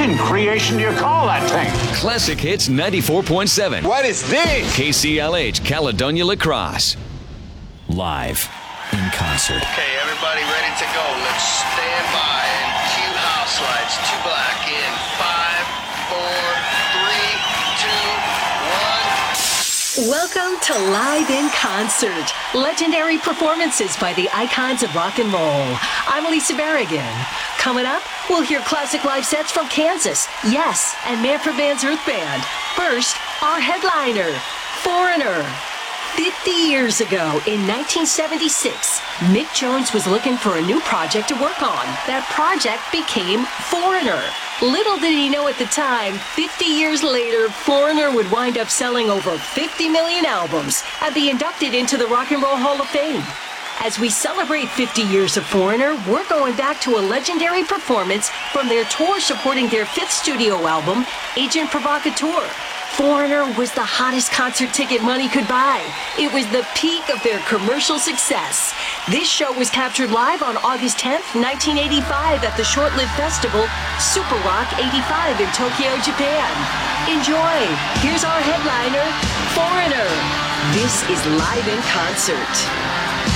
in creation do you call that thing? Classic Hits 94.7. What is this? KCLH, Caledonia Lacrosse. Live in concert. Okay, everybody ready to go. Let's stand by and cue house lights. 2 black in 5, 4, 3, 2, 1. Welcome to Live in Concert. Legendary performances by the icons of rock and roll. I'm Lisa Berrigan. Coming up, we'll hear classic live sets from Kansas, Yes, and Manfred Mann's Earth Band. First, our headliner, Foreigner. 50 years ago, in 1976, Mick Jones was looking for a new project to work on. That project became Foreigner. Little did he know at the time, 50 years later, Foreigner would wind up selling over 50 million albums and be inducted into the Rock and Roll Hall of Fame. As we celebrate 50 years of Foreigner, we're going back to a legendary performance from their tour supporting their 5th studio album, Agent Provocateur. Foreigner was the hottest concert ticket money could buy. It was the peak of their commercial success. This show was captured live on August 10th, 1985 at the short-lived festival Super Rock 85 in Tokyo, Japan. Enjoy. Here's our headliner, Foreigner. This is Live in Concert.